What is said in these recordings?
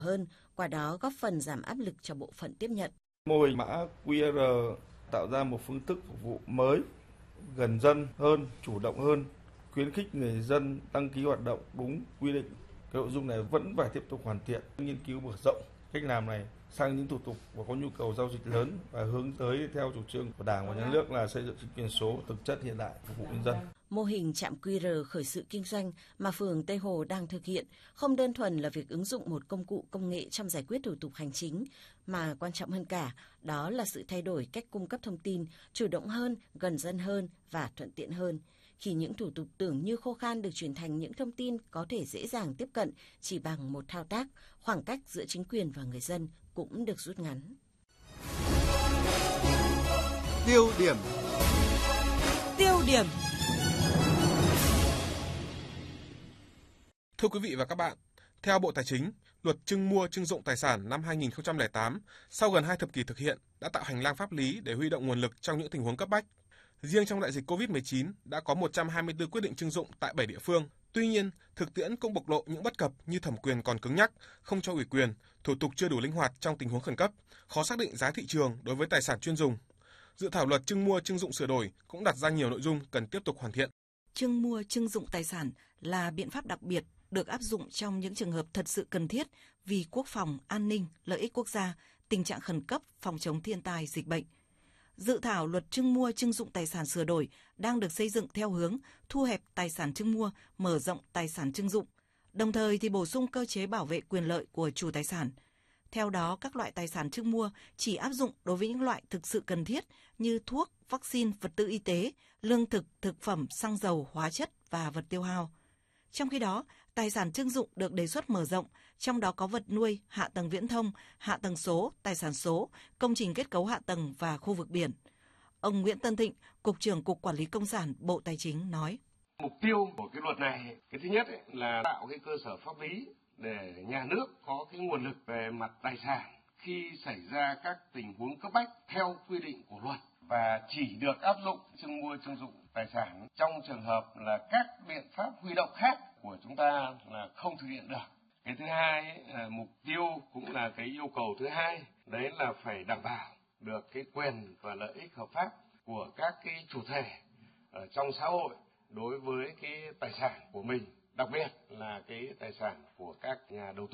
hơn, qua đó góp phần giảm áp lực cho bộ phận tiếp nhận. Mô hình mã QR tạo ra một phương thức phục vụ mới, gần dân hơn, chủ động hơn, khuyến khích người dân đăng ký hoạt động đúng quy định. Cái nội dung này vẫn phải tiếp tục hoàn thiện, nghiên cứu mở rộng cách làm này sang những thủ tục và có nhu cầu giao dịch lớn và hướng tới theo chủ trương của Đảng và Nhà nước là xây dựng chính quyền số thực chất hiện đại phục vụ nhân dân. Mô hình trạm QR khởi sự kinh doanh mà phường Tây Hồ đang thực hiện không đơn thuần là việc ứng dụng một công cụ công nghệ trong giải quyết thủ tục hành chính, mà quan trọng hơn cả, đó là sự thay đổi cách cung cấp thông tin, chủ động hơn, gần dân hơn và thuận tiện hơn. Khi những thủ tục tưởng như khô khan được chuyển thành những thông tin có thể dễ dàng tiếp cận chỉ bằng một thao tác, khoảng cách giữa chính quyền và người dân cũng được rút ngắn. Tiêu điểm. Thưa quý vị và các bạn, theo Bộ Tài chính, Luật trưng mua trưng dụng tài sản năm 2008, sau gần 2 thập kỷ thực hiện, đã tạo hành lang pháp lý để huy động nguồn lực trong những tình huống cấp bách. Riêng trong đại dịch COVID-19 đã có 124 quyết định trưng dụng tại 7 địa phương. Tuy nhiên, thực tiễn cũng bộc lộ những bất cập như thẩm quyền còn cứng nhắc, không cho ủy quyền, thủ tục chưa đủ linh hoạt trong tình huống khẩn cấp, khó xác định giá thị trường đối với tài sản chuyên dùng. Dự thảo luật trưng mua trưng dụng sửa đổi cũng đặt ra nhiều nội dung cần tiếp tục hoàn thiện. Trưng mua trưng dụng tài sản là biện pháp đặc biệt được áp dụng trong những trường hợp thật sự cần thiết vì quốc phòng, an ninh, lợi ích quốc gia, tình trạng khẩn cấp, phòng chống thiên tai, dịch bệnh. Dự thảo luật trưng mua trưng dụng tài sản sửa đổi đang được xây dựng theo hướng thu hẹp tài sản trưng mua, mở rộng tài sản trưng dụng, đồng thời thì bổ sung cơ chế bảo vệ quyền lợi của chủ tài sản. Theo đó, các loại tài sản trưng mua chỉ áp dụng đối với những loại thực sự cần thiết như thuốc, vaccine, vật tư y tế, lương thực, thực phẩm, xăng dầu, hóa chất và vật tiêu hao. Trong khi đó, tài sản trưng dụng được đề xuất mở rộng, trong đó có vật nuôi, hạ tầng viễn thông, hạ tầng số, tài sản số, công trình kết cấu hạ tầng và khu vực biển. Ông Nguyễn Tân Thịnh, Cục trưởng Cục Quản lý Công sản, Bộ Tài chính nói. Mục tiêu của cái luật này, cái thứ nhất là tạo cái cơ sở pháp lý để nhà nước có cái nguồn lực về mặt tài sản khi xảy ra các tình huống cấp bách theo quy định của luật và chỉ được áp dụng trưng mua trưng dụng tài sản trong trường hợp là các biện pháp huy động khác của chúng ta là không thực hiện được. Cái thứ hai là mục tiêu cũng là cái yêu cầu thứ hai, đấy là phải đảm bảo được cái quyền và lợi ích hợp pháp của các cái chủ thể ở trong xã hội đối với cái tài sản của mình, đặc biệt là cái tài sản của các nhà đầu tư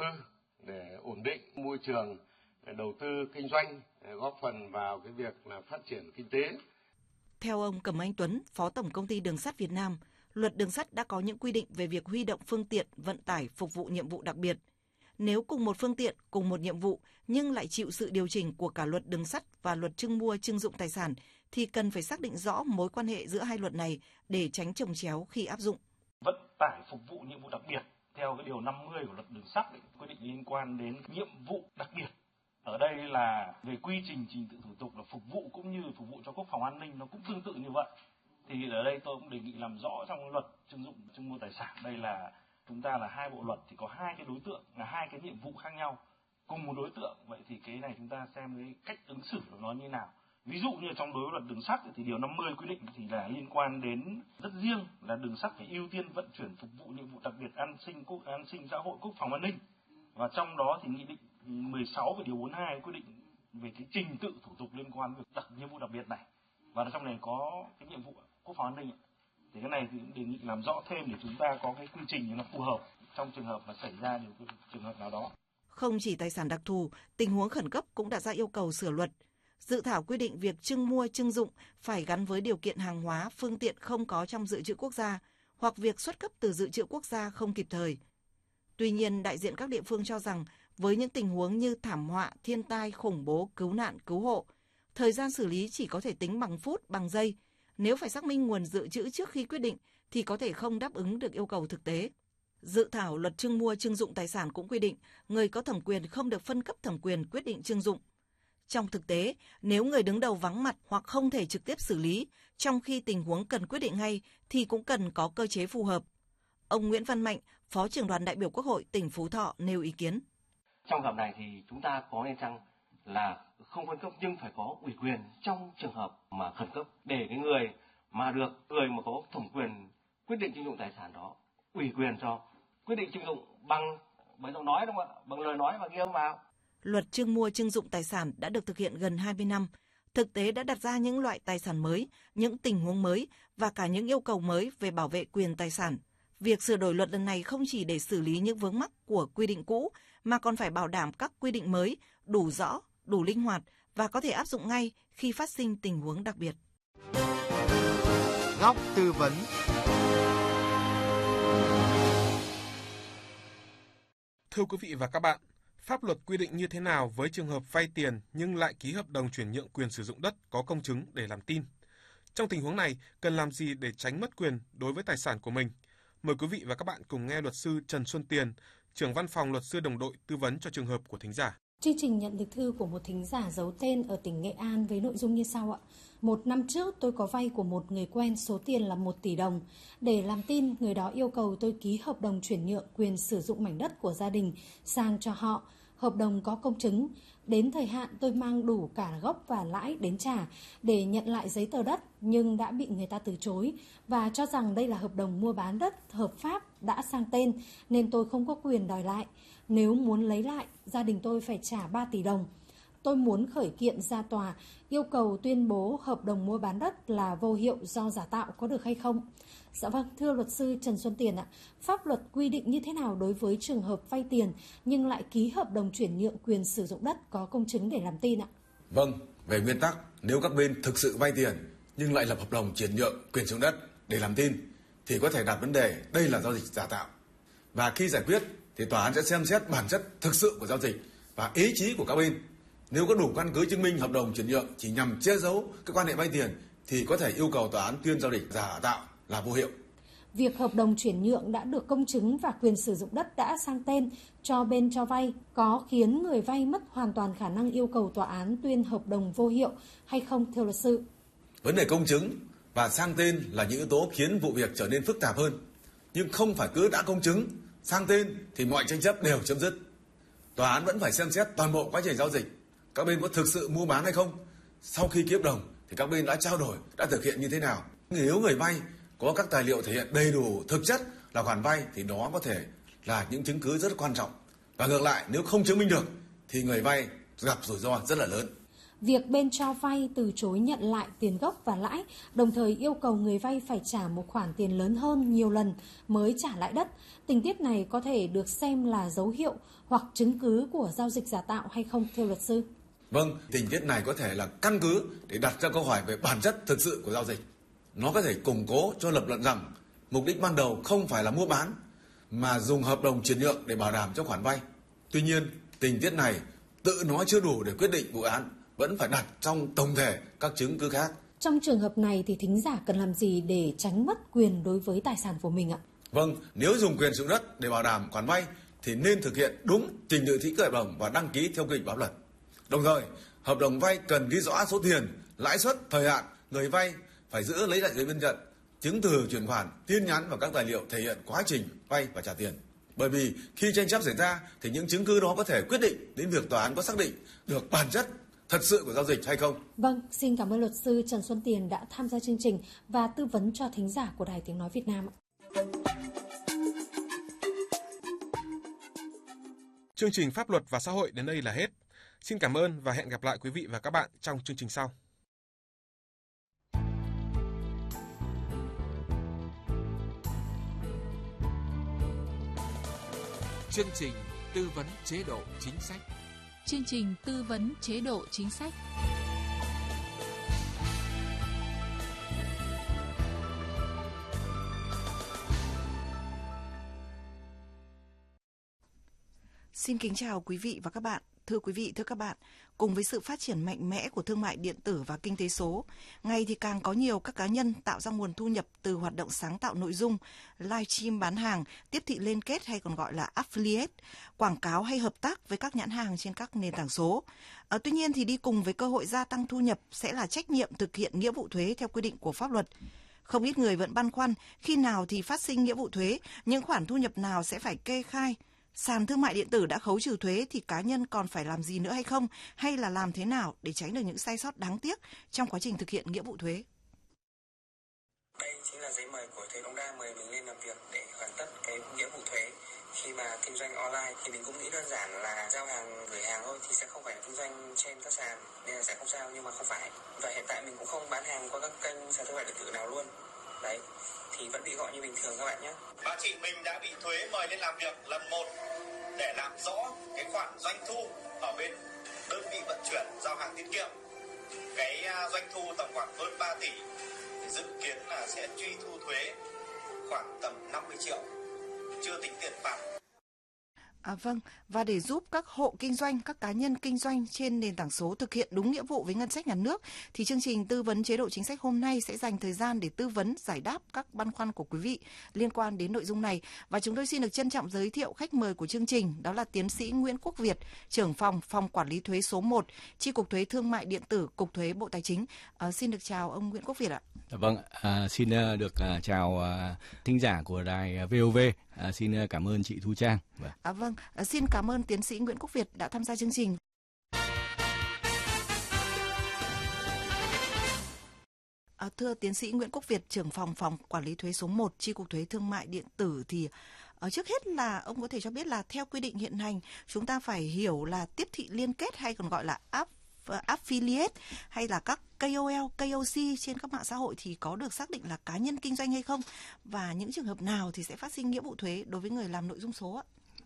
để ổn định môi trường đầu tư kinh doanh, góp phần vào cái việc là phát triển kinh tế. Theo ông Cẩm Anh Tuấn, Phó Tổng Công ty Đường sắt Việt Nam, Luật Đường sắt đã có những quy định về việc huy động phương tiện vận tải phục vụ nhiệm vụ đặc biệt. Nếu cùng một phương tiện, cùng một nhiệm vụ nhưng lại chịu sự điều chỉnh của cả Luật Đường sắt và Luật trưng mua trưng dụng tài sản thì cần phải xác định rõ mối quan hệ giữa hai luật này để tránh chồng chéo khi áp dụng. Vận tải phục vụ nhiệm vụ đặc biệt theo cái điều 50 của Luật Đường sắt quy định liên quan đến nhiệm vụ đặc biệt. Ở đây là về quy trình trình tự thủ tục là phục vụ cũng như phục vụ cho quốc phòng an ninh nó cũng tương tự như vậy. Thì ở đây tôi cũng đề nghị làm rõ trong luật trưng dụng trưng mua tài sản đây là chúng ta là hai bộ luật thì có hai cái đối tượng là hai cái nhiệm vụ khác nhau cùng một đối tượng, vậy thì cái này chúng ta xem cái cách ứng xử của nó như nào. Ví dụ như trong đối với luật đường sắt thì điều 50 quy định thì là liên quan đến rất riêng là đường sắt phải ưu tiên vận chuyển phục vụ nhiệm vụ đặc biệt an sinh xã hội, quốc phòng an ninh, và trong đó thì nghị định 16 về điều 42 quy định về cái trình tự thủ tục liên quan với nhiệm vụ đặc biệt này, và trong này có cái nhiệm vụ quốc phòng an ninh. Thì cái này thì đề nghị làm rõ thêm để chúng ta có cái quy trình nó phù hợp trong trường hợp mà xảy ra trường hợp nào đó. Không chỉ tài sản đặc thù, tình huống khẩn cấp cũng đặt ra yêu cầu sửa luật. Dự thảo quy định việc trưng mua trưng dụng phải gắn với điều kiện hàng hóa, phương tiện không có trong dự trữ quốc gia hoặc việc xuất cấp từ dự trữ quốc gia không kịp thời. Tuy nhiên, đại diện các địa phương cho rằng với những tình huống như thảm họa, thiên tai, khủng bố, cứu nạn, cứu hộ, thời gian xử lý chỉ có thể tính bằng phút, bằng giây. Nếu phải xác minh nguồn dự trữ trước khi quyết định thì có thể không đáp ứng được yêu cầu thực tế. Dự thảo luật trưng mua trưng dụng tài sản cũng quy định người có thẩm quyền không được phân cấp thẩm quyền quyết định trưng dụng. Trong thực tế, nếu người đứng đầu vắng mặt hoặc không thể trực tiếp xử lý, trong khi tình huống cần quyết định ngay thì cũng cần có cơ chế phù hợp. Ông Nguyễn Văn Mạnh, Phó trưởng đoàn đại biểu Quốc hội tỉnh Phú Thọ nêu ý kiến. Trong hợp này thì chúng ta có nên chăng là không phân cấp nhưng phải có ủy quyền trong trường hợp mà khẩn cấp để cái người mà có thẩm quyền quyết định trưng dụng tài sản đó ủy quyền cho quyết định trưng dụng bằng bằng giọng nói đúng không ạ? Bằng lời nói và ghi âm vào. Luật trưng mua trưng dụng tài sản đã được thực hiện gần 20 năm. Thực tế đã đặt ra những loại tài sản mới, những tình huống mới và cả những yêu cầu mới về bảo vệ quyền tài sản. Việc sửa đổi luật lần này không chỉ để xử lý những vướng mắc của quy định cũ mà còn phải bảo đảm các quy định mới đủ rõ, đủ linh hoạt và có thể áp dụng ngay khi phát sinh tình huống đặc biệt. Góc tư vấn. Thưa quý vị và các bạn, pháp luật quy định như thế nào với trường hợp vay tiền nhưng lại ký hợp đồng chuyển nhượng quyền sử dụng đất có công chứng để làm tin? Trong tình huống này, cần làm gì để tránh mất quyền đối với tài sản của mình? Mời quý vị và các bạn cùng nghe luật sư Trần Xuân Tiền, trưởng văn phòng luật sư đồng đội tư vấn cho trường hợp của thính giả. Chương trình nhận được thư của một thính giả giấu tên ở tỉnh Nghệ An với nội dung như sau ạ. 1 năm trước tôi có vay của một người quen số tiền là 1 tỷ đồng. Để làm tin, người đó yêu cầu tôi ký hợp đồng chuyển nhượng quyền sử dụng mảnh đất của gia đình sang cho họ. Hợp đồng có công chứng. Đến thời hạn tôi mang đủ cả gốc và lãi đến trả để nhận lại giấy tờ đất nhưng đã bị người ta từ chối và cho rằng đây là hợp đồng mua bán đất hợp pháp đã sang tên nên tôi không có quyền đòi lại. Nếu muốn lấy lại, gia đình tôi phải trả 3 tỷ đồng. Tôi muốn khởi kiện ra tòa, yêu cầu tuyên bố hợp đồng mua bán đất là vô hiệu do giả tạo có được hay không? Dạ vâng, thưa luật sư Trần Xuân Tiền ạ, pháp luật quy định như thế nào đối với trường hợp vay tiền nhưng lại ký hợp đồng chuyển nhượng quyền sử dụng đất có công chứng để làm tin ạ? Vâng, về nguyên tắc, nếu các bên thực sự vay tiền nhưng lại lập hợp đồng chuyển nhượng quyền sử dụng đất để làm tin thì có thể đặt vấn đề đây là giao dịch giả tạo. Và khi giải quyết thì tòa án sẽ xem xét bản chất thực sự của giao dịch và ý chí của các bên. Nếu có đủ căn cứ chứng minh hợp đồng chuyển nhượng chỉ nhằm che giấu cái quan hệ vay tiền thì có thể yêu cầu tòa án tuyên giao dịch giả tạo là vô hiệu. Việc hợp đồng chuyển nhượng đã được công chứng và quyền sử dụng đất đã sang tên cho bên cho vay có khiến người vay mất hoàn toàn khả năng yêu cầu tòa án tuyên hợp đồng vô hiệu hay không, thưa luật sư? Vấn đề công chứng và sang tên là những yếu tố khiến vụ việc trở nên phức tạp hơn. Nhưng không phải cứ đã công chứng, sang tên thì mọi tranh chấp đều chấm dứt. Tòa án vẫn phải xem xét toàn bộ quá trình giao dịch. Các bên có thực sự mua bán hay không? Sau khi ký hợp đồng thì các bên đã trao đổi, đã thực hiện như thế nào? Nếu người vay có các tài liệu thể hiện đầy đủ thực chất là khoản vay thì đó có thể là những chứng cứ rất quan trọng. Và ngược lại, nếu không chứng minh được thì người vay gặp rủi ro rất là lớn. Việc bên cho vay từ chối nhận lại tiền gốc và lãi, đồng thời yêu cầu người vay phải trả một khoản tiền lớn hơn nhiều lần mới trả lại đất. Tình tiết này có thể được xem là dấu hiệu hoặc chứng cứ của giao dịch giả tạo hay không, thưa luật sư? Vâng, tình tiết này có thể là căn cứ để đặt ra câu hỏi về bản chất thực sự của giao dịch. Nó có thể củng cố cho lập luận rằng mục đích ban đầu không phải là mua bán mà dùng hợp đồng chuyển nhượng để bảo đảm cho khoản vay. Tuy nhiên, tình tiết này tự nó chưa đủ để quyết định vụ án, vẫn phải đặt trong tổng thể các chứng cứ khác. Trong trường hợp này thì thính giả cần làm gì để tránh mất quyền đối với tài sản của mình ạ? Vâng, nếu dùng quyền sử dụng đất để bảo đảm khoản vay thì nên thực hiện đúng trình tự ký hợp đồng và đăng ký theo quy định pháp luật. Đồng thời, hợp đồng vay cần ghi rõ số tiền, lãi suất, thời hạn, người vay phải giữ lấy lại giấy biên nhận, chứng từ chuyển khoản, tin nhắn và các tài liệu thể hiện quá trình vay và trả tiền. Bởi vì khi tranh chấp xảy ra thì những chứng cứ đó có thể quyết định đến việc tòa án có xác định được bản chất thật sự của giao dịch hay không. Vâng, xin cảm ơn luật sư Trần Xuân Tiền đã tham gia chương trình và tư vấn cho thính giả của Đài Tiếng Nói Việt Nam. Chương trình Pháp luật và xã hội đến đây là hết. Xin cảm ơn và hẹn gặp lại quý vị và các bạn trong chương trình sau. Chương trình tư vấn chế độ chính sách. Chương trình tư vấn chế độ chính sách. Xin kính chào quý vị và các bạn. Thưa quý vị, thưa các bạn, cùng với sự phát triển mạnh mẽ của thương mại điện tử và kinh tế số, ngày thì càng có nhiều các cá nhân tạo ra nguồn thu nhập từ hoạt động sáng tạo nội dung, livestream bán hàng, tiếp thị liên kết hay còn gọi là affiliate, quảng cáo hay hợp tác với các nhãn hàng trên các nền tảng số. Tuy nhiên thì đi cùng với cơ hội gia tăng thu nhập sẽ là trách nhiệm thực hiện nghĩa vụ thuế theo quy định của pháp luật. Không ít người vẫn băn khoăn khi nào thì phát sinh nghĩa vụ thuế, những khoản thu nhập nào sẽ phải kê khai. Sàn thương mại điện tử đã khấu trừ thuế thì cá nhân còn phải làm gì nữa hay không? Hay là làm thế nào để tránh được những sai sót đáng tiếc trong quá trình thực hiện nghĩa vụ thuế? Đây chính là giấy mời của thuế Đống Đa mời mình lên làm việc để hoàn tất cái nghĩa vụ thuế Khi mà kinh doanh online thì mình cũng nghĩ đơn giản là giao hàng gửi hàng thôi, thì sẽ không phải kinh doanh trên các sàn nên là sẽ không sao, nhưng mà không phải. Và hiện tại mình cũng không bán hàng qua các kênh sàn thương mại điện tử nào luôn. Đấy, thì vẫn bị gọi như bình thường các bạn nhé. Bà chị mình đã bị thuế mời lên làm việc lần 1 để làm rõ cái khoản doanh thu ở bên đơn vị vận chuyển giao hàng tiết kiệm. Cái doanh thu tầm khoảng hơn 3 tỷ, dự kiến là sẽ truy thu thuế khoảng tầm 50 triệu, chưa tính tiền phạt. Vâng, và để giúp các hộ kinh doanh, các cá nhân kinh doanh trên nền tảng số thực hiện đúng nghĩa vụ với ngân sách nhà nước, thì chương trình tư vấn chế độ chính sách hôm nay sẽ dành thời gian để tư vấn, giải đáp các băn khoăn của quý vị liên quan đến nội dung này. Và chúng tôi xin được trân trọng giới thiệu khách mời của chương trình, đó là tiến sĩ Nguyễn Quốc Việt, trưởng phòng Quản lý thuế số 1, Chi cục Thuế Thương mại điện tử, Cục Thuế Bộ Tài chính. Xin được chào ông Nguyễn Quốc Việt ạ. Vâng, xin được chào thính giả của đài VOV. Xin cảm ơn chị Thu Trang. Vâng, xin cảm ơn tiến sĩ Nguyễn Quốc Việt đã tham gia chương trình. Thưa tiến sĩ Nguyễn Quốc Việt, trưởng phòng Quản lý thuế số 1, Chi cục Thuế Thương mại điện tử, thì trước hết là ông có thể cho biết là theo quy định hiện hành, chúng ta phải hiểu là tiếp thị liên kết hay còn gọi là affiliate hay là các KOL, KOC trên các mạng xã hội thì có được xác định là cá nhân kinh doanh hay không? Và những trường hợp nào thì sẽ phát sinh nghĩa vụ thuế đối với người làm nội dung số ạ?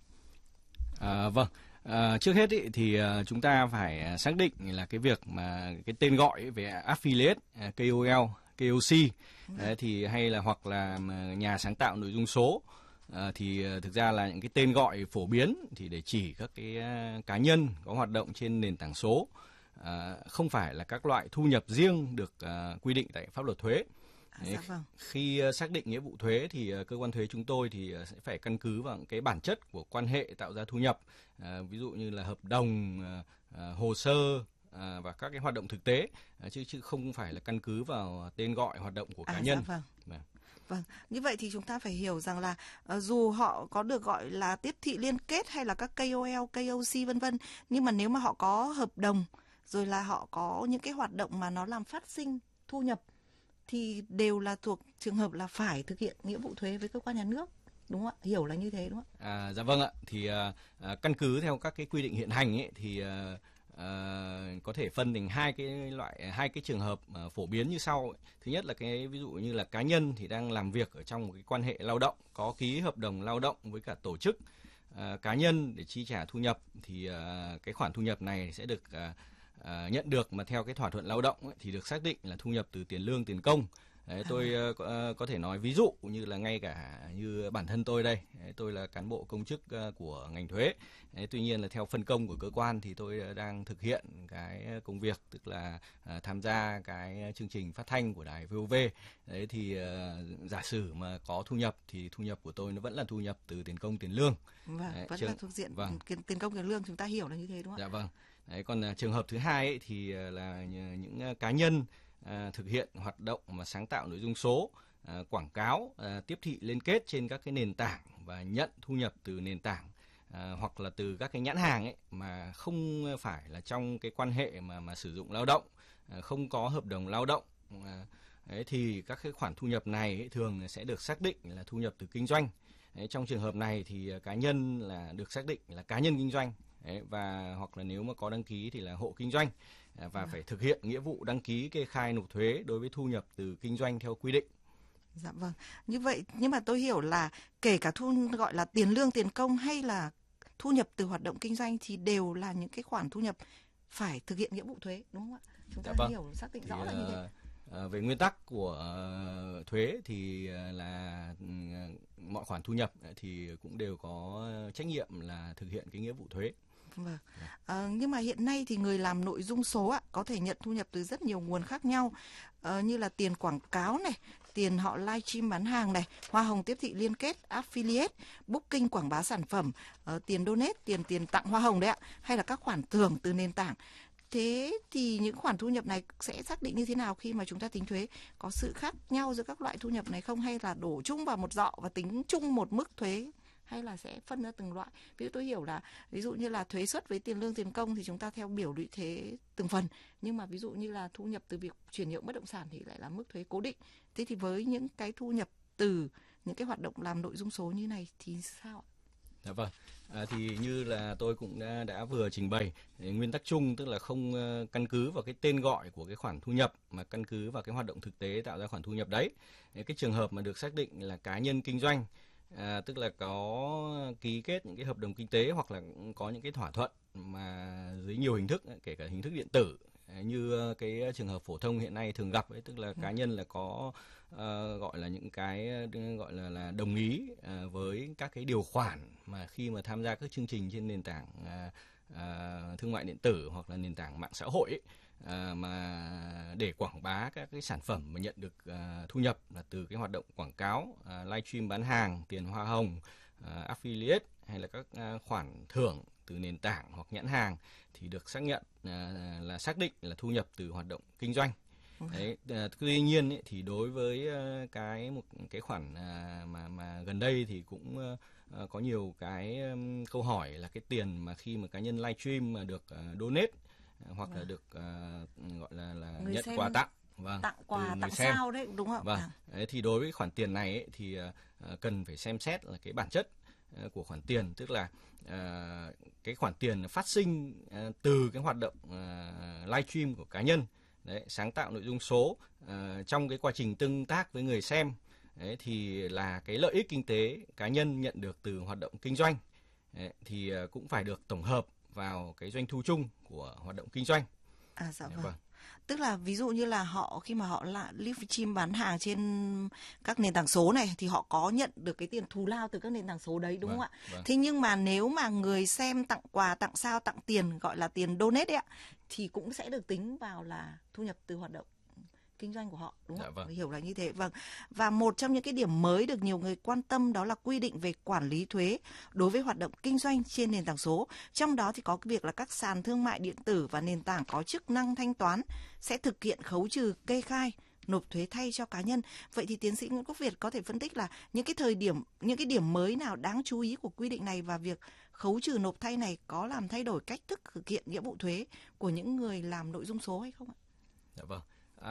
Vâng, trước hết thì chúng ta phải xác định là cái việc mà cái tên gọi về affiliate, KOL, KOC thì hay là hoặc là nhà sáng tạo nội dung số thì thực ra là những cái tên gọi phổ biến thì để chỉ các cái cá nhân có hoạt động trên nền tảng số, không phải là các loại thu nhập riêng được quy định tại pháp luật thuế. Vâng. Khi xác định nghĩa vụ thuế thì cơ quan thuế chúng tôi thì sẽ phải căn cứ vào cái bản chất của quan hệ tạo ra thu nhập, ví dụ như là hợp đồng, hồ sơ và các cái hoạt động thực tế, chứ không phải là căn cứ vào tên gọi hoạt động của cá nhân. Vâng, như vậy thì chúng ta phải hiểu rằng là dù họ có được gọi là tiếp thị liên kết hay là các KOL, KOC vân vân, nhưng mà nếu mà họ có hợp đồng rồi là họ có những cái hoạt động mà nó làm phát sinh thu nhập thì đều là thuộc trường hợp là phải thực hiện nghĩa vụ thuế với cơ quan nhà nước, đúng không ạ? Hiểu là như thế đúng không ạ? Dạ vâng ạ. Thì căn cứ theo các cái quy định hiện hành ấy, thì có thể phân thành hai cái trường hợp phổ biến như sau. Thứ nhất là cái ví dụ như là cá nhân thì đang làm việc ở trong một cái quan hệ lao động, có ký hợp đồng lao động với cả tổ chức cá nhân để chi trả thu nhập, thì cái khoản thu nhập này sẽ được nhận được mà theo cái thỏa thuận lao động ấy, thì được xác định là thu nhập từ tiền lương, tiền công. Đấy, tôi có thể nói ví dụ như là ngay cả như bản thân tôi đây, tôi là cán bộ công chức của ngành thuế. Tuy nhiên là theo phân công của cơ quan thì tôi đang thực hiện cái công việc, tức là tham gia cái chương trình phát thanh của đài VOV. Đấy thì giả sử mà có thu nhập thì thu nhập của tôi nó vẫn là thu nhập từ tiền công, tiền lương. Vâng, vẫn là thuộc diện tiền công, tiền lương, chúng ta hiểu là như thế đúng không ạ? Dạ vâng. Đấy, còn trường hợp thứ hai ấy, thì là những cá nhân thực hiện hoạt động mà sáng tạo nội dung số, quảng cáo, tiếp thị liên kết trên các cái nền tảng và nhận thu nhập từ nền tảng hoặc là từ các cái nhãn hàng ấy mà không phải là trong cái quan hệ mà sử dụng lao động, không có hợp đồng lao động. Đấy, thì các cái khoản thu nhập này ấy, thường sẽ được xác định là thu nhập từ kinh doanh. Đấy, trong trường hợp này thì cá nhân là được xác định là cá nhân kinh doanh. Đấy, và hoặc là nếu mà có đăng ký thì là hộ kinh doanh, và phải thực hiện nghĩa vụ đăng ký kê khai nộp thuế đối với thu nhập từ kinh doanh theo quy định. Dạ vâng. Như vậy nhưng mà tôi hiểu là kể cả gọi là tiền lương, tiền công hay là thu nhập từ hoạt động kinh doanh thì đều là những cái khoản thu nhập phải thực hiện nghĩa vụ thuế, đúng không ạ? Chúng ta hiểu xác định rõ là như thế. Về nguyên tắc của thuế thì là mọi khoản thu nhập thì cũng đều có trách nhiệm là thực hiện cái nghĩa vụ thuế. Vâng. Nhưng mà hiện nay thì người làm nội dung số có thể nhận thu nhập từ rất nhiều nguồn khác nhau, như là tiền quảng cáo này, tiền họ livestream bán hàng này, hoa hồng tiếp thị liên kết, affiliate, booking quảng bá sản phẩm, tiền donate, tiền tặng hoa hồng đấy ạ, hay là các khoản thưởng từ nền tảng. Thế thì những khoản thu nhập này sẽ xác định như thế nào khi mà chúng ta tính thuế? Có sự khác nhau giữa các loại thu nhập này không, hay là đổ chung vào một giọ và tính chung một mức thuế, hay là sẽ phân ra từng loại? Ví dụ tôi hiểu là ví dụ như là thuế suất với tiền lương, tiền công thì chúng ta theo biểu lũy thuế từng phần, nhưng mà ví dụ như là thu nhập từ việc chuyển nhượng bất động sản thì lại là mức thuế cố định. Thế thì với những cái thu nhập từ những cái hoạt động làm nội dung số như này thì sao ạ? Dạ vâng. Thì như là tôi cũng đã vừa trình bày, nguyên tắc chung tức là không căn cứ vào cái tên gọi của cái khoản thu nhập mà căn cứ vào cái hoạt động thực tế tạo ra khoản thu nhập đấy. Cái trường hợp mà được xác định là cá nhân kinh doanh, tức là có ký kết những cái hợp đồng kinh tế hoặc là có những cái thỏa thuận mà dưới nhiều hình thức, kể cả hình thức điện tử, như cái trường hợp phổ thông hiện nay thường gặp ấy, tức là cá nhân là có gọi là những cái gọi là đồng ý với các cái điều khoản mà khi mà tham gia các chương trình trên nền tảng thương mại điện tử hoặc là nền tảng mạng xã hội ấy, mà để quảng bá các cái sản phẩm mà nhận được thu nhập là từ cái hoạt động quảng cáo, livestream bán hàng, tiền hoa hồng, affiliate hay là các khoản thưởng từ nền tảng hoặc nhãn hàng thì được xác nhận là xác định là thu nhập từ hoạt động kinh doanh. Đấy, tuy nhiên ấy, thì đối với một cái khoản mà gần đây thì cũng có nhiều cái câu hỏi là cái tiền mà khi mà cá nhân livestream mà được donate hoặc là được gọi là nhận quà tặng, tặng quà, tặng sao đấy, đúng không? Vâng. Đấy, thì đối với khoản tiền này ấy, thì cần phải xem xét là cái bản chất của khoản tiền, tức là cái khoản tiền phát sinh từ cái hoạt động livestream của cá nhân. Đấy, sáng tạo nội dung số trong cái quá trình tương tác với người xem. Đấy, thì là cái lợi ích kinh tế cá nhân nhận được từ hoạt động kinh doanh. Đấy, thì cũng phải được tổng hợp vào cái doanh thu chung của hoạt động kinh doanh. Dạ vâng. Tức là ví dụ như là khi mà họ là livestream bán hàng trên các nền tảng số này thì họ có nhận được cái tiền thù lao từ các nền tảng số đấy, đúng không ạ? Thế nhưng mà nếu mà người xem tặng quà, tặng sao, tặng tiền, gọi là tiền donate ấy ạ, thì cũng sẽ được tính vào là thu nhập từ hoạt động kinh doanh của họ, đúng không? Vâng. Hiểu là như thế. Vâng. Và một trong những cái điểm mới được nhiều người quan tâm đó là quy định về quản lý thuế đối với hoạt động kinh doanh trên nền tảng số. Trong đó thì có cái việc là các sàn thương mại điện tử và nền tảng có chức năng thanh toán sẽ thực hiện khấu trừ kê khai, nộp thuế thay cho cá nhân. Vậy thì tiến sĩ Nguyễn Quốc Việt có thể phân tích là những cái điểm mới nào đáng chú ý của quy định này và việc khấu trừ nộp thay này có làm thay đổi cách thức thực hiện nghĩa vụ thuế của những người làm nội dung số hay không ạ? Dạ vâng.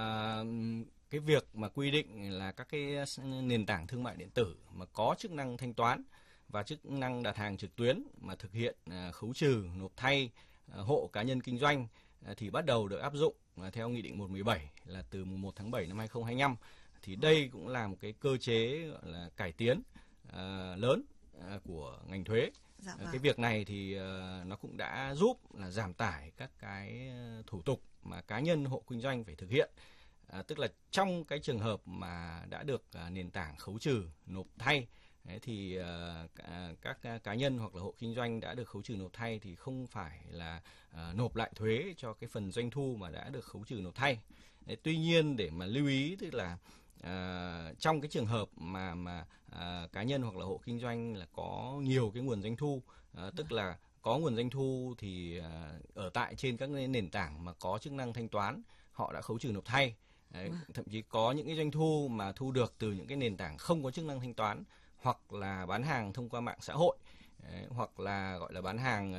Cái việc mà quy định là các cái nền tảng thương mại điện tử mà có chức năng thanh toán và chức năng đặt hàng trực tuyến mà thực hiện khấu trừ nộp thay hộ cá nhân kinh doanh thì bắt đầu được áp dụng theo Nghị định 117 là từ mùng 1 tháng 7 năm 2025. Thì đây cũng là một cái cơ chế gọi là cải tiến lớn của ngành thuế. Dạ vâng. Cái việc này thì nó cũng đã giúp là giảm tải các cái thủ tục mà cá nhân hộ kinh doanh phải thực hiện. Tức là trong cái trường hợp mà đã được nền tảng khấu trừ nộp thay thì các cá nhân hoặc là hộ kinh doanh đã được khấu trừ nộp thay thì không phải là nộp lại thuế cho cái phần doanh thu mà đã được khấu trừ nộp thay. Tuy nhiên để mà lưu ý tức là trong cái trường hợp mà cá nhân hoặc là hộ kinh doanh là có nhiều cái nguồn doanh thu, tức là có nguồn doanh thu thì ở tại trên các nền tảng mà có chức năng thanh toán họ đã khấu trừ nộp thay. Đấy, thậm chí có những cái doanh thu mà thu được từ những cái nền tảng không có chức năng thanh toán hoặc là bán hàng thông qua mạng xã hội, hoặc là gọi là bán hàng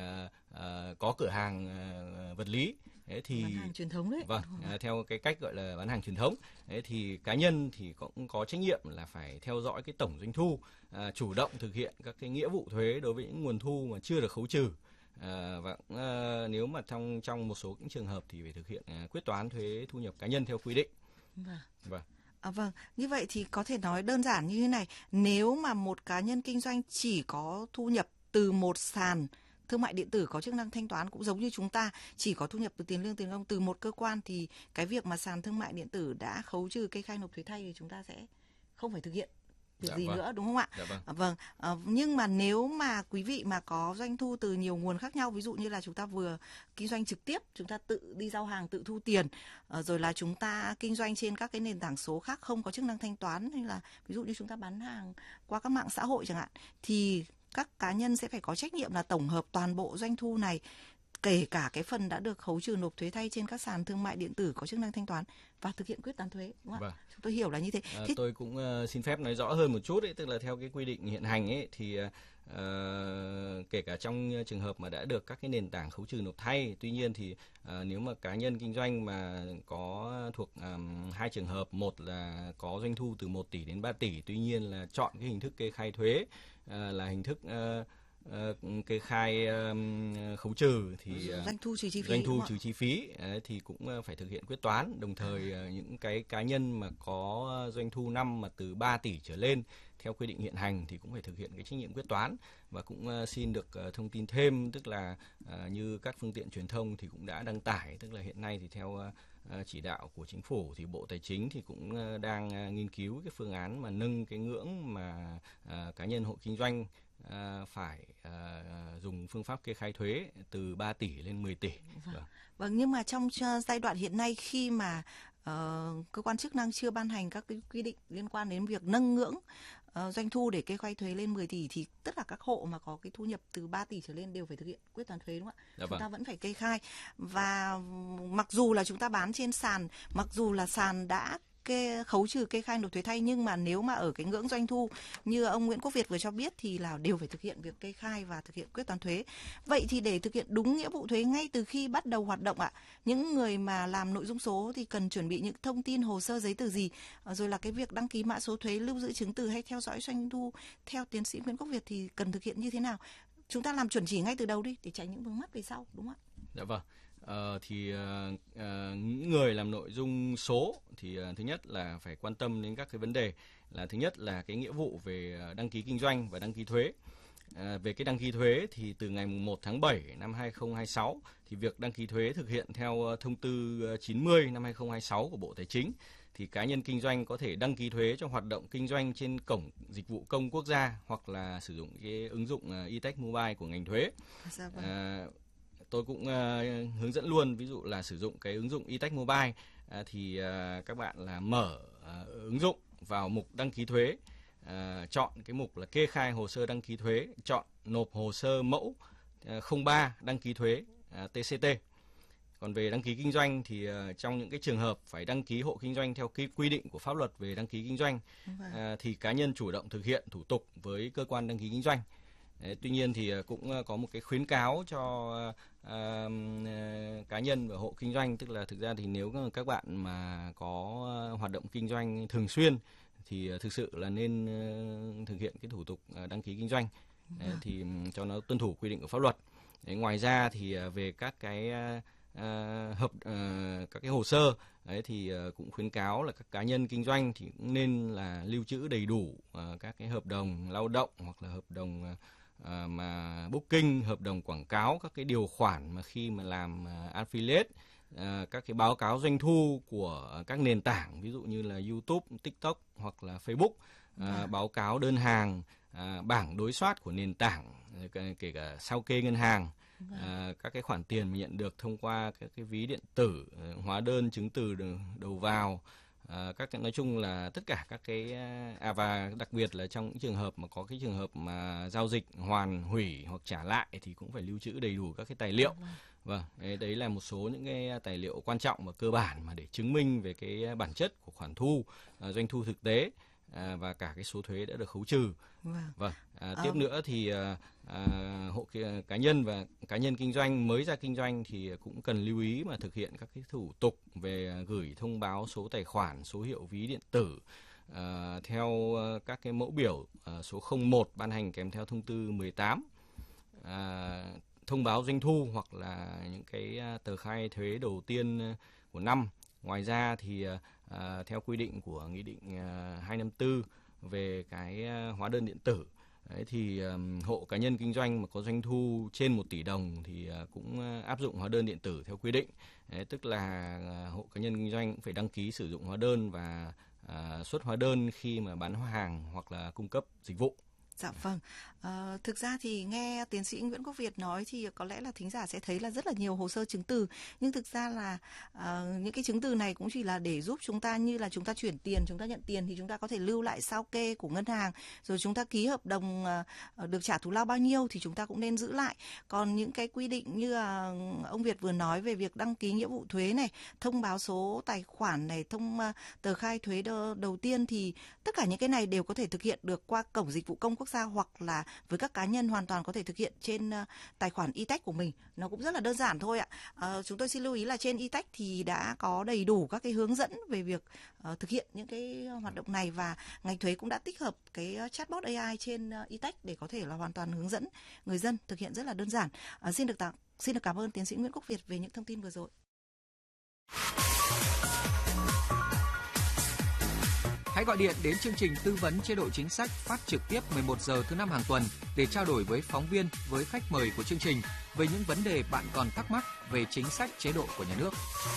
có cửa hàng vật lý. Đấy, thì bán hàng truyền thống đấy. Vâng, theo cái cách gọi là bán hàng truyền thống. Đấy, thì cá nhân thì cũng có trách nhiệm là phải theo dõi cái tổng doanh thu, chủ động thực hiện các cái nghĩa vụ thuế đối với những nguồn thu mà chưa được khấu trừ. Và nếu mà trong một số những trường hợp thì phải thực hiện quyết toán thuế thu nhập cá nhân theo quy định. Vâng. Vâng, như vậy thì có thể nói đơn giản như thế này, nếu mà một cá nhân kinh doanh chỉ có thu nhập từ một sàn thương mại điện tử có chức năng thanh toán, cũng giống như chúng ta chỉ có thu nhập từ tiền lương tiền công từ một cơ quan, thì cái việc mà sàn thương mại điện tử đã khấu trừ kê khai nộp thuế thay thì chúng ta sẽ không phải thực hiện việc gì nữa, đúng không ạ? Vâng. Nhưng mà nếu mà quý vị mà có doanh thu từ nhiều nguồn khác nhau, ví dụ như là chúng ta vừa kinh doanh trực tiếp, chúng ta tự đi giao hàng, tự thu tiền, rồi là chúng ta kinh doanh trên các cái nền tảng số khác không có chức năng thanh toán, hay là ví dụ như chúng ta bán hàng qua các mạng xã hội chẳng hạn, thì các cá nhân sẽ phải có trách nhiệm là tổng hợp toàn bộ doanh thu này, kể cả cái phần đã được khấu trừ nộp thuế thay trên các sàn thương mại điện tử có chức năng thanh toán và thực hiện quyết toán thuế, đúng không ạ? Chúng tôi hiểu là như thế. Tôi cũng xin phép nói rõ hơn một chút ấy, tức là theo cái quy định hiện hành ấy thì kể cả trong trường hợp mà đã được các cái nền tảng khấu trừ nộp thay, tuy nhiên thì nếu mà cá nhân kinh doanh mà có thuộc hai trường hợp, một là có doanh thu từ 1 tỷ đến 3 tỷ, tuy nhiên là chọn cái hình thức kê khai thuế là hình thức kê khai khấu trừ thì doanh thu trừ chi phí, doanh thu trừ chi phí thì cũng phải thực hiện quyết toán. Đồng thời những cái cá nhân mà có doanh thu năm mà từ 3 tỷ trở lên theo quy định hiện hành thì cũng phải thực hiện cái trách nhiệm quyết toán. Và cũng xin được thông tin thêm, tức là như các phương tiện truyền thông thì cũng đã đăng tải, tức là hiện nay thì theo chỉ đạo của Chính phủ thì Bộ Tài chính thì cũng đang nghiên cứu cái phương án mà nâng cái ngưỡng mà cá nhân hộ kinh doanh phải dùng phương pháp kê khai thuế từ 3 tỷ lên 10 tỷ. Vâng, nhưng mà trong giai đoạn hiện nay khi mà cơ quan chức năng chưa ban hành các cái quy định liên quan đến việc nâng ngưỡng doanh thu để kê khai thuế lên 10 tỷ thì tất cả các hộ mà có cái thu nhập từ 3 tỷ trở lên đều phải thực hiện quyết toán thuế, đúng không ạ? Chúng ta vẫn phải kê khai. Và mặc dù là chúng ta bán trên sàn, mặc dù là sàn đã khấu trừ kê khai nộp thuế thay, nhưng mà nếu mà ở cái ngưỡng doanh thu như ông Nguyễn Quốc Việt vừa cho biết thì là đều phải thực hiện việc kê khai và thực hiện quyết toán thuế. Vậy thì để thực hiện đúng nghĩa vụ thuế ngay từ khi bắt đầu hoạt động ạ, những người mà làm nội dung số thì cần chuẩn bị những thông tin, hồ sơ, giấy tờ gì, rồi là cái việc đăng ký mã số thuế, lưu giữ chứng từ hay theo dõi doanh thu theo tiến sĩ Nguyễn Quốc Việt thì cần thực hiện như thế nào? Chúng ta làm chuẩn chỉ ngay từ đầu đi để tránh những vướng mắc về sau, đúng không ạ? Dạ vâng. Những người làm nội dung số thì thứ nhất là phải quan tâm đến các cái vấn đề là thứ nhất là cái nghĩa vụ về đăng ký kinh doanh và đăng ký thuế. Về cái đăng ký thuế thì từ ngày 1 tháng 7 năm 2026 thì việc đăng ký thuế thực hiện theo thông tư 90 năm 2026 của Bộ Tài chính thì cá nhân kinh doanh có thể đăng ký thuế cho hoạt động kinh doanh trên cổng dịch vụ công quốc gia hoặc là sử dụng cái ứng dụng e-Tax Mobile của ngành thuế. Tôi cũng hướng dẫn luôn, ví dụ là sử dụng cái ứng dụng e-Tax Mobile thì các bạn là mở ứng dụng vào mục đăng ký thuế, chọn cái mục là kê khai hồ sơ đăng ký thuế, chọn nộp hồ sơ mẫu 03 đăng ký thuế TCT. Còn về đăng ký kinh doanh thì trong những cái trường hợp phải đăng ký hộ kinh doanh theo cái quy định của pháp luật về đăng ký kinh doanh thì cá nhân chủ động thực hiện thủ tục với cơ quan đăng ký kinh doanh. Tuy nhiên thì cũng có một cái khuyến cáo cho cá nhân và hộ kinh doanh, tức là thực ra thì nếu các bạn mà có hoạt động kinh doanh thường xuyên thì thực sự là nên thực hiện cái thủ tục đăng ký kinh doanh thì cho nó tuân thủ quy định của pháp luật. Ngoài ra thì về các cái các cái hồ sơ thì cũng khuyến cáo là các cá nhân kinh doanh thì cũng nên là lưu trữ đầy đủ các cái hợp đồng lao động hoặc là hợp đồng mà booking, hợp đồng quảng cáo, các cái điều khoản mà khi mà làm affiliate, các cái báo cáo doanh thu của các nền tảng ví dụ như là YouTube, TikTok hoặc là Facebook, báo cáo đơn hàng, bảng đối soát của nền tảng, kể cả sao kê ngân hàng, các cái khoản tiền mà nhận được thông qua các cái ví điện tử, hóa đơn, chứng từ đầu vào, nói chung là tất cả các cái và đặc biệt là trong những trường hợp mà có cái trường hợp mà giao dịch hoàn hủy hoặc trả lại thì cũng phải lưu trữ đầy đủ các cái tài liệu. Vâng, đấy là một số những cái tài liệu quan trọng và cơ bản mà để chứng minh về cái bản chất của khoản thu, doanh thu thực tế và cả cái số thuế đã được khấu trừ. Vâng, tiếp nữa thì hộ cá nhân và cá nhân kinh doanh mới ra kinh doanh thì cũng cần lưu ý mà thực hiện các cái thủ tục về gửi thông báo số tài khoản, số hiệu ví điện tử theo các cái mẫu biểu số 01 ban hành kèm theo thông tư 18, thông báo doanh thu hoặc là những cái tờ khai thuế đầu tiên của năm. Ngoài ra thì theo quy định của Nghị định 254 về cái hóa đơn điện tử thì hộ cá nhân kinh doanh mà có doanh thu trên 1 tỷ đồng thì cũng áp dụng hóa đơn điện tử theo quy định. Tức là hộ cá nhân kinh doanh cũng phải đăng ký sử dụng hóa đơn và xuất hóa đơn khi mà bán hàng hoặc là cung cấp dịch vụ. Dạ vâng. Thực ra thì nghe tiến sĩ Nguyễn Quốc Việt nói thì có lẽ là thính giả sẽ thấy là rất là nhiều hồ sơ chứng từ, nhưng thực ra là những cái chứng từ này cũng chỉ là để giúp chúng ta, như là chúng ta chuyển tiền, chúng ta nhận tiền thì chúng ta có thể lưu lại sao kê của ngân hàng, rồi chúng ta ký hợp đồng được trả thù lao bao nhiêu thì chúng ta cũng nên giữ lại. Còn những cái quy định như là ông Việt vừa nói về việc đăng ký nghĩa vụ thuế này, thông báo số tài khoản này, tờ khai thuế đầu tiên thì tất cả những cái này đều có thể thực hiện được qua cổng dịch vụ công quốc gia hoặc là với các cá nhân hoàn toàn có thể thực hiện trên tài khoản e-tech của mình. Nó cũng rất là đơn giản thôi ạ. Chúng tôi xin lưu ý là trên e-tech thì đã có đầy đủ các cái hướng dẫn về việc thực hiện những cái hoạt động này, và ngành thuế cũng đã tích hợp cái chatbot AI trên e-tech để có thể là hoàn toàn hướng dẫn người dân thực hiện rất là đơn giản. Xin được cảm ơn tiến sĩ Nguyễn Quốc Việt về những thông tin vừa rồi. Hãy gọi điện đến chương trình tư vấn chế độ chính sách phát trực tiếp 11 giờ thứ 5 hàng tuần để trao đổi với phóng viên, với khách mời của chương trình về những vấn đề bạn còn thắc mắc về chính sách chế độ của nhà nước.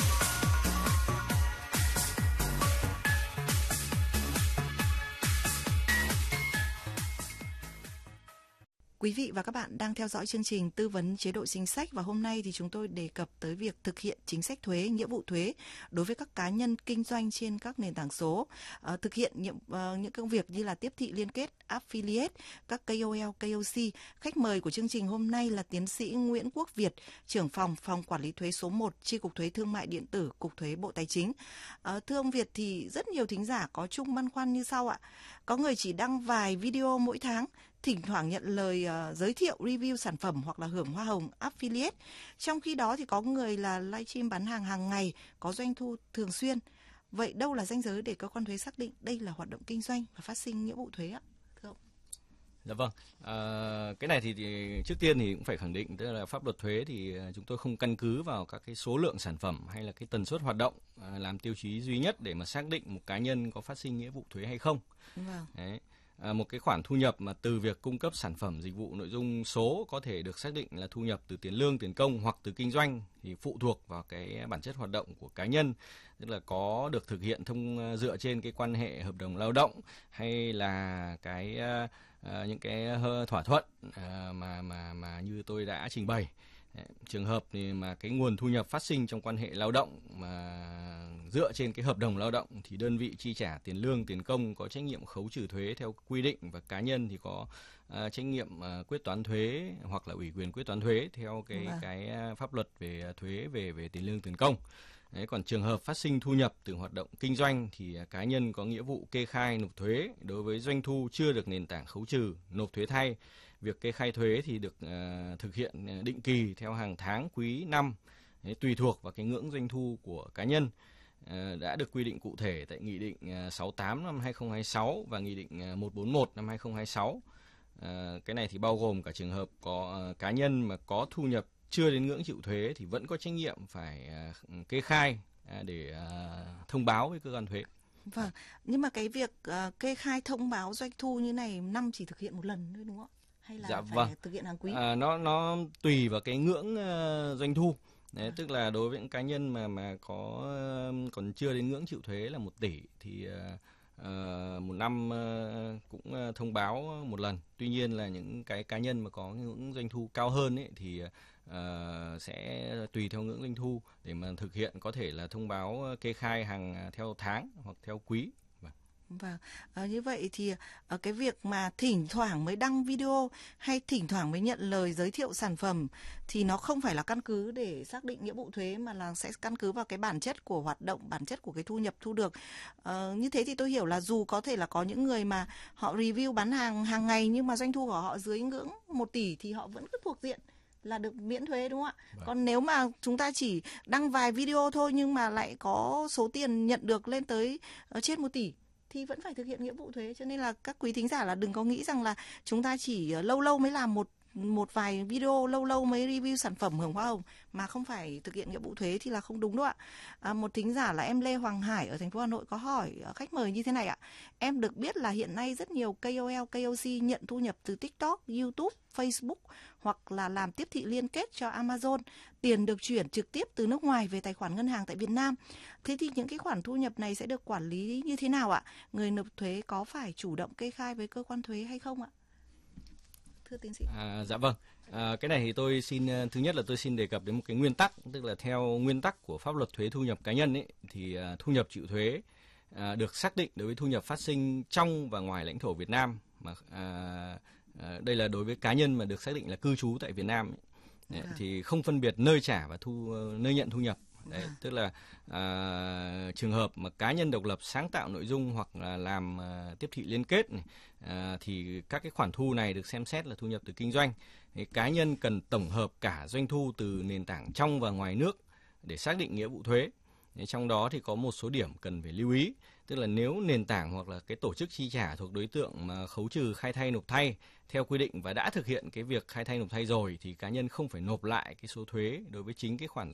Quý vị và các bạn đang theo dõi chương trình tư vấn chế độ chính sách, và hôm nay thì chúng tôi đề cập tới việc thực hiện chính sách thuế, nghĩa vụ thuế đối với các cá nhân kinh doanh trên các nền tảng số, thực hiện những công việc như là tiếp thị liên kết, affiliate, các KOL, KOC. Khách mời của chương trình hôm nay là tiến sĩ Nguyễn Quốc Việt, trưởng phòng Quản lý thuế số 1, Chi cục Thuế Thương mại điện tử, Cục Thuế Bộ Tài chính. Thưa ông Việt, thì rất nhiều thính giả có chung băn khoăn như sau ạ. Có người chỉ đăng vài video mỗi tháng, thỉnh thoảng nhận lời giới thiệu review sản phẩm hoặc là hưởng hoa hồng affiliate. Trong khi đó thì có người là livestream bán hàng hàng ngày, có doanh thu thường xuyên. Vậy đâu là ranh giới để cơ quan thuế xác định đây là hoạt động kinh doanh và phát sinh nghĩa vụ thuế ạ? Thưa ông. Dạ vâng. Cái này thì trước tiên thì cũng phải khẳng định, tức là pháp luật thuế thì chúng tôi không căn cứ vào các cái số lượng sản phẩm hay là cái tần suất hoạt động làm tiêu chí duy nhất để mà xác định một cá nhân có phát sinh nghĩa vụ thuế hay không. Vâng. Đấy. Một cái khoản thu nhập mà từ việc cung cấp sản phẩm dịch vụ nội dung số có thể được xác định là thu nhập từ tiền lương, tiền công hoặc từ kinh doanh thì phụ thuộc vào cái bản chất hoạt động của cá nhân, tức là có được thực hiện dựa trên cái quan hệ hợp đồng lao động hay là cái những cái thỏa thuận mà như tôi đã trình bày. Trường hợp thì mà cái nguồn thu nhập phát sinh trong quan hệ lao động mà dựa trên cái hợp đồng lao động thì đơn vị chi trả tiền lương, tiền công có trách nhiệm khấu trừ thuế theo quy định, và cá nhân thì có trách nhiệm quyết toán thuế hoặc là ủy quyền quyết toán thuế theo cái pháp luật về thuế về tiền lương, tiền công. Đấy, còn trường hợp phát sinh thu nhập từ hoạt động kinh doanh thì cá nhân có nghĩa vụ kê khai nộp thuế đối với doanh thu chưa được nền tảng khấu trừ, nộp thuế thay. Việc kê khai thuế thì được thực hiện định kỳ theo hàng tháng, quý, năm, tùy thuộc vào cái ngưỡng doanh thu của cá nhân. Đã được quy định cụ thể tại Nghị định 68 năm 2026 và Nghị định 141 năm 2026. Cái này thì bao gồm cả trường hợp có cá nhân mà có thu nhập chưa đến ngưỡng chịu thuế thì vẫn có trách nhiệm phải kê khai để thông báo với cơ quan thuế. Vâng, nhưng mà cái việc kê khai thông báo doanh thu như này năm chỉ thực hiện một lần thôi đúng không ạ? Hay là phải thực hiện hàng quý? Nó tùy vào cái ngưỡng doanh thu. Đấy, tức là đối với những cá nhân mà còn chưa đến ngưỡng chịu thuế là 1 tỷ thì một năm cũng thông báo một lần. Tuy nhiên là những cái cá nhân mà có ngưỡng doanh thu cao hơn ấy, thì sẽ tùy theo ngưỡng doanh thu để mà thực hiện, có thể là thông báo kê khai hàng theo tháng hoặc theo quý. Vâng, như vậy thì cái việc mà thỉnh thoảng mới đăng video hay thỉnh thoảng mới nhận lời giới thiệu sản phẩm thì nó không phải là căn cứ để xác định nghĩa vụ thuế, mà là sẽ căn cứ vào cái bản chất của hoạt động, bản chất của cái thu nhập thu được. Như thế thì tôi hiểu là dù có thể là có những người mà họ review bán hàng hàng ngày nhưng mà doanh thu của họ dưới ngưỡng 1 tỷ thì họ vẫn cứ thuộc diện là được miễn thuế, đúng không ạ? Vâng. Còn nếu mà chúng ta chỉ đăng vài video thôi nhưng mà lại có số tiền nhận được lên tới trên 1 tỷ thì vẫn phải thực hiện nghĩa vụ thuế. Cho nên là các quý thính giả là đừng có nghĩ rằng là chúng ta chỉ lâu lâu mới làm một vài video, lâu lâu mới review sản phẩm hưởng hoa hồng mà không phải thực hiện nghĩa vụ thuế thì là không đúng đâu ạ. Một thính giả là em Lê Hoàng Hải ở thành phố Hà Nội có hỏi khách mời như thế này ạ. Em được biết là hiện nay rất nhiều KOL, KOC nhận thu nhập từ TikTok, YouTube, Facebook hoặc là làm tiếp thị liên kết cho Amazon. Tiền được chuyển trực tiếp từ nước ngoài về tài khoản ngân hàng tại Việt Nam. Thế thì những cái khoản thu nhập này sẽ được quản lý như thế nào ạ? Người nộp thuế có phải chủ động kê khai với cơ quan thuế hay không ạ? Thưa tiến sĩ. Dạ vâng. Cái này thì tôi thứ nhất là tôi xin đề cập đến một cái nguyên tắc, tức là theo nguyên tắc của pháp luật thuế thu nhập cá nhân ấy, thì thu nhập chịu thuế được xác định đối với thu nhập phát sinh trong và ngoài lãnh thổ Việt Nam, mà đây là đối với cá nhân mà được xác định là cư trú tại Việt Nam ấy. Thì không phân biệt nơi trả và nơi nhận thu nhập. Đấy, tức là trường hợp mà cá nhân độc lập sáng tạo nội dung hoặc là làm tiếp thị liên kết này, thì các cái khoản thu này được xem xét là thu nhập từ kinh doanh. Cá nhân cần tổng hợp cả doanh thu từ nền tảng trong và ngoài nước để xác định nghĩa vụ thuế. Trong đó thì có một số điểm cần phải lưu ý, tức là nếu nền tảng hoặc là cái tổ chức chi trả thuộc đối tượng mà khấu trừ khai thay nộp thay theo quy định và đã thực hiện cái việc khai thay nộp thay rồi thì cá nhân không phải nộp lại cái số thuế đối với chính cái khoản